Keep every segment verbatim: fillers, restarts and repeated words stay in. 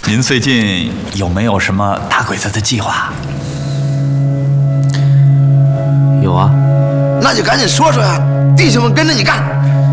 您最近有没有什么打鬼子的计划？ 有啊。 那就赶紧说说呀，弟兄们跟着你干。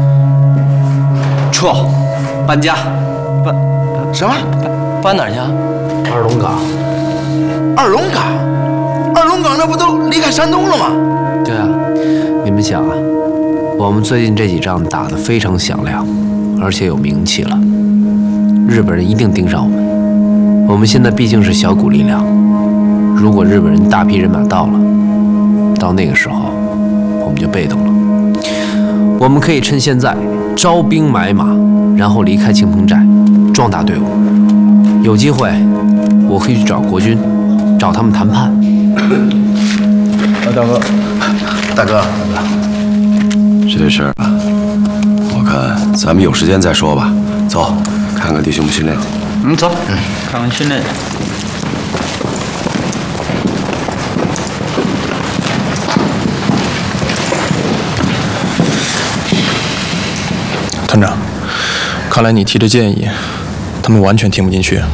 撤，搬家。 搬什么？ 搬哪儿去啊？二龙岗。 二龙岗？二龙岗那不都离开山东了吗？ 对啊，你们想啊，我们最近这几仗打得非常响亮，而且有名气了，日本人一定盯上我们。我们现在毕竟是小股力量，如果日本人大批人马到了，到那个时候，我们就被动了。我们可以趁现在招兵买马，然后离开庆丰寨，壮大队伍。有机会，我可以去找国军，找他们谈判。 啊，大哥，大哥， 这事儿啊，我看咱们有时间再说吧。走，看看弟兄们训练。 嗯，走，嗯，看看训练。 团长，看来你提的建议，他们完全听不进去。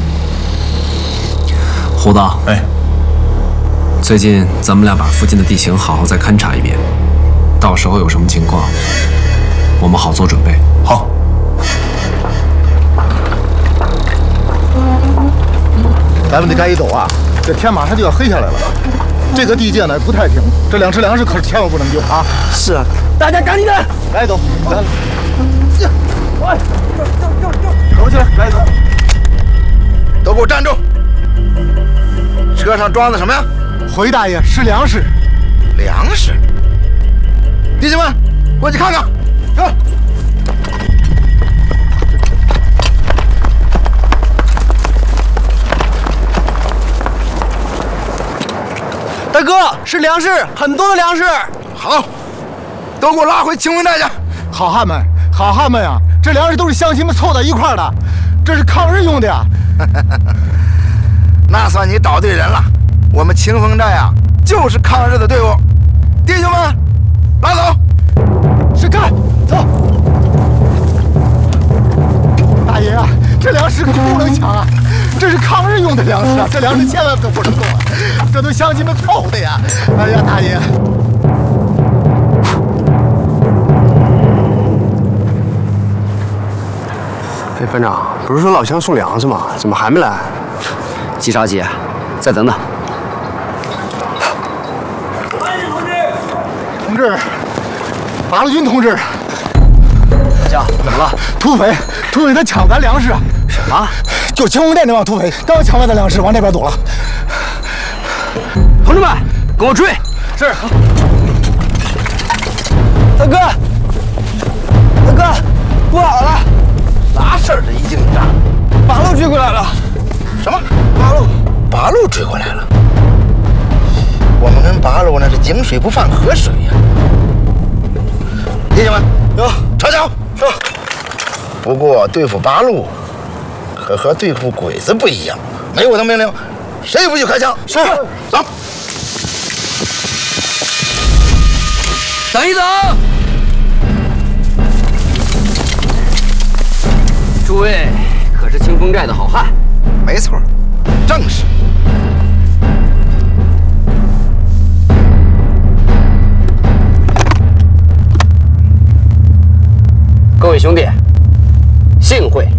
胡道， 哎， 最近咱们俩把附近的地形好好再勘察一遍，到时候有什么情况，我们好做准备。 好。 咱们得赶紧走啊！这天马上就要黑下来了，这个地界呢不太平，这两只粮食可是千万不能丢啊！ 是啊，大家赶紧的， 来走，来，喂，走起来，来走， 都给我站住！车上装的什么呀？ 回大爷，是粮食。 粮食。弟兄们，过去看看，走。 大哥，是粮食，很多的粮食。 好，都给我拉回庆丰寨去。 好汉们，好汉们呀！这粮食都是乡亲们凑到一块儿的，这是抗日用的呀。 那算你找对人了。我们庆丰寨呀，就是抗日的队伍。弟兄们，拉走。 是干，走。大爷啊，这粮食可不能抢啊！这是抗日用的粮食啊，这粮食千万可不能动啊！这都乡亲们凑的呀！哎呀，大爷！ 哎，班长，不是说老乡送粮食吗？怎么还没来？ 急啥急？再等等。 同志，八路军同志， 大家怎么了？ 土匪，土匪他抢咱粮食啊！ 什么？ 就庆丰寨那帮土匪刚抢完咱粮食，往那边走了。 同志们，跟我追！ 是。 大哥，大哥，不好了！啥事儿？这一惊一乍，八路追过来了。什么？八路？八路追过来了？我们跟八路那是井水不犯河水呀！弟兄们，有插脚。是。不过对付八路，可和对付鬼子不一样。没我的命令，谁也不许开枪。是。走。 等一等！诸位可是庆丰寨的好汉。 没错，正是。 各位兄弟，幸会。